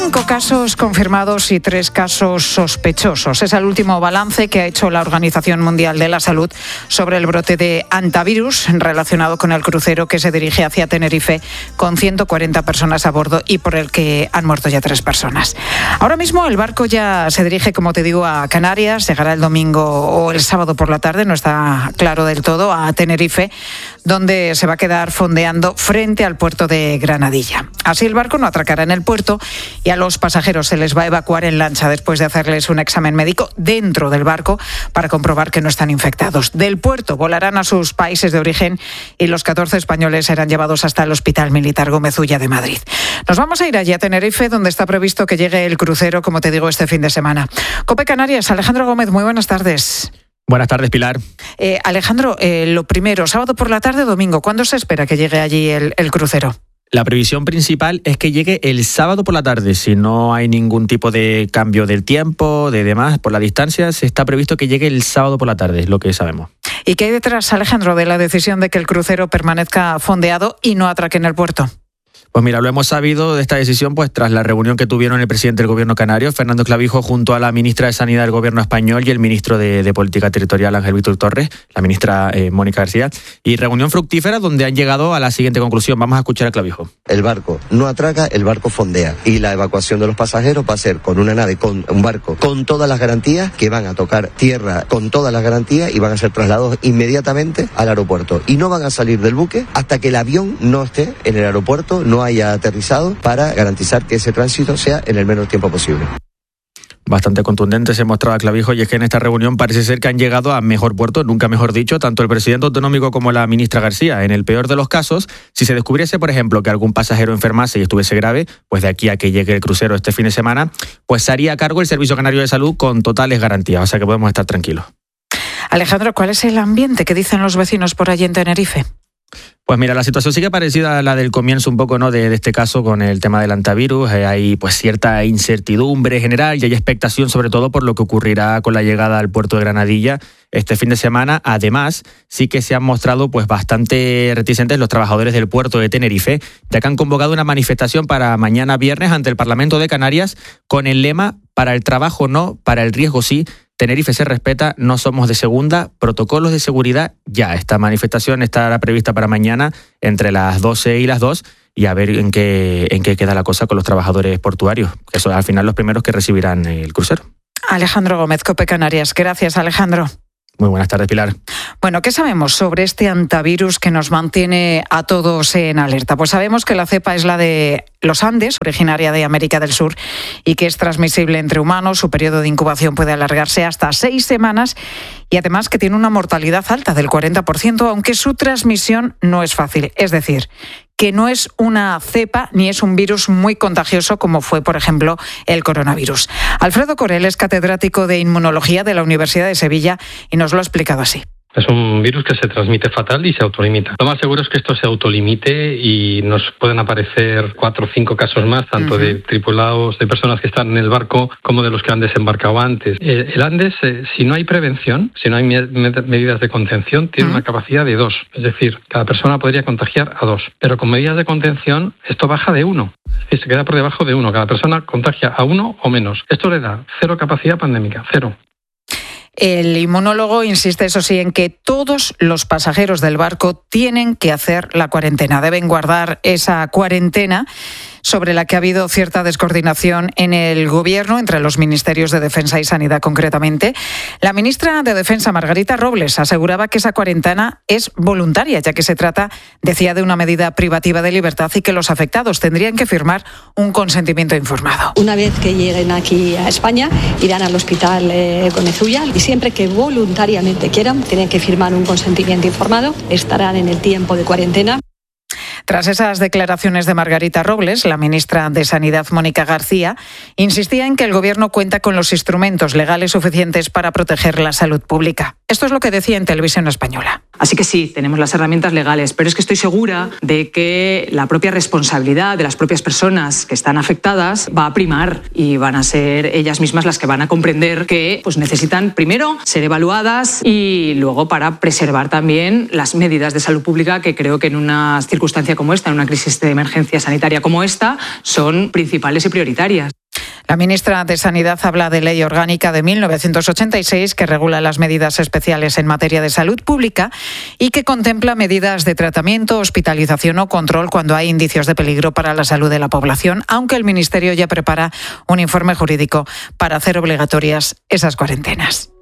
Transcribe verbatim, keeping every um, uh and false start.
Cinco casos confirmados y tres casos sospechosos. Es el último balance que ha hecho la Organización Mundial de la Salud sobre el brote de hantavirus relacionado con el crucero que se dirige hacia Tenerife con ciento cuarenta personas a bordo y por el que han muerto ya tres personas. Ahora mismo el barco ya se dirige, como te digo, a Canarias. Llegará el domingo o el sábado por la tarde, no está claro del todo, a Tenerife, donde se va a quedar fondeando frente al puerto de Granadilla. Así el barco no atracará en el puerto y a los pasajeros se les va a evacuar en lancha después de hacerles un examen médico dentro del barco para comprobar que no están infectados. Del puerto volarán a sus países de origen y los catorce españoles serán llevados hasta el Hospital Militar Gómez Ulla de Madrid. Nos vamos a ir allí a Tenerife, donde está previsto que llegue el crucero, como te digo, este fin de semana. COPE Canarias, Alejandro Gómez, muy buenas tardes. Buenas tardes, Pilar. Eh, Alejandro, eh, lo primero, sábado por la tarde, domingo, ¿cuándo se espera que llegue allí el, el crucero? La previsión principal es que llegue el sábado por la tarde. Si no hay ningún tipo de cambio del tiempo, de demás, por la distancia, se está previsto que llegue el sábado por la tarde, es lo que sabemos. ¿Y qué hay detrás, Alejandro, de la decisión de que el crucero permanezca fondeado y no atraque en el puerto? Pues mira, lo hemos sabido de esta decisión pues tras la reunión que tuvieron el presidente del Gobierno canario, Fernando Clavijo, junto a la ministra de Sanidad del Gobierno español y el ministro de, de Política Territorial, Ángel Víctor Torres, la ministra eh, Mónica García, y reunión fructífera donde han llegado a la siguiente conclusión. Vamos a escuchar a Clavijo. El barco no atraca, el barco fondea y la evacuación de los pasajeros va a ser con una nave, con un barco, con todas las garantías, que van a tocar tierra con todas las garantías y van a ser trasladados inmediatamente al aeropuerto. Y no van a salir del buque hasta que el avión no esté en el aeropuerto, no haya aterrizado, para garantizar que ese tránsito sea en el menor tiempo posible. Bastante contundente se ha mostrado a Clavijo, y es que en esta reunión parece ser que han llegado a mejor puerto, nunca mejor dicho, tanto el presidente autonómico como la ministra García. En el peor de los casos, si se descubriese, por ejemplo, que algún pasajero enfermase y estuviese grave, pues de aquí a que llegue el crucero este fin de semana, pues se haría cargo el Servicio Canario de Salud con totales garantías, o sea que podemos estar tranquilos. Alejandro, ¿cuál es el ambiente que dicen los vecinos por allí en Tenerife? Pues mira, la situación sigue parecida a la del comienzo un poco, ¿no?, de, de este caso con el tema del hantavirus. Eh, hay pues cierta incertidumbre general y hay expectación sobre todo por lo que ocurrirá con la llegada al puerto de Granadilla este fin de semana. Además, sí que se han mostrado pues bastante reticentes los trabajadores del puerto de Tenerife, ya que han convocado una manifestación para mañana viernes ante el Parlamento de Canarias con el lema "Para el trabajo no, para el riesgo sí. Tenerife se respeta, no somos de segunda, protocolos de seguridad ya". Esta manifestación estará prevista para mañana entre las doce y las dos y a ver en qué, en qué queda la cosa con los trabajadores portuarios, que son al final los primeros que recibirán el crucero. Alejandro Gómez, COPE Canarias. Gracias, Alejandro. Muy buenas tardes, Pilar. Bueno, ¿qué sabemos sobre este hantavirus que nos mantiene a todos en alerta? Pues sabemos que la cepa es la de los Andes, originaria de América del Sur, y que es transmisible entre humanos. Su periodo de incubación puede alargarse hasta seis semanas y además que tiene una mortalidad alta del cuarenta por ciento, aunque su transmisión no es fácil. Es decir, que no es una cepa ni es un virus muy contagioso como fue, por ejemplo, el coronavirus. Alfredo Corel es catedrático de Inmunología de la Universidad de Sevilla y nos lo ha explicado así. Es un virus que se transmite fatal y se autolimita. Lo más seguro es que esto se autolimite y nos pueden aparecer cuatro o cinco casos más, tanto uh-huh. de tripulados, de personas que están en el barco, como de los que han desembarcado antes. El Andes, eh, si no hay prevención, si no hay me- medidas de contención, tiene uh-huh. una capacidad de dos. Es decir, cada persona podría contagiar a dos. Pero con medidas de contención, esto baja de uno. Es decir, se queda por debajo de uno. Cada persona contagia a uno o menos. Esto le da cero capacidad pandémica, cero. El inmunólogo insiste, eso sí, en que todos los pasajeros del barco tienen que hacer la cuarentena, deben guardar esa cuarentena, sobre la que ha habido cierta descoordinación en el Gobierno entre los ministerios de Defensa y Sanidad concretamente. La ministra de Defensa, Margarita Robles, aseguraba que esa cuarentena es voluntaria, ya que se trata, decía, de una medida privativa de libertad y que los afectados tendrían que firmar un consentimiento informado. Una vez que lleguen aquí a España, irán al hospital eh, Gómez Ulla y siempre que voluntariamente quieran, tienen que firmar un consentimiento informado, estarán en el tiempo de cuarentena. Tras esas declaraciones de Margarita Robles, la ministra de Sanidad, Mónica García, insistía en que el Gobierno cuenta con los instrumentos legales suficientes para proteger la salud pública. Esto es lo que decía en Televisión Española. Así que sí, tenemos las herramientas legales, pero es que estoy segura de que la propia responsabilidad de las propias personas que están afectadas va a primar y van a ser ellas mismas las que van a comprender que pues, necesitan primero ser evaluadas y luego para preservar también las medidas de salud pública que creo que en una circunstancia como esta, en una crisis de emergencia sanitaria como esta, son principales y prioritarias. La ministra de Sanidad habla de ley orgánica de mil novecientos ochenta y seis que regula las medidas especiales en materia de salud pública y que contempla medidas de tratamiento, hospitalización o control cuando hay indicios de peligro para la salud de la población, aunque el Ministerio ya prepara un informe jurídico para hacer obligatorias esas cuarentenas.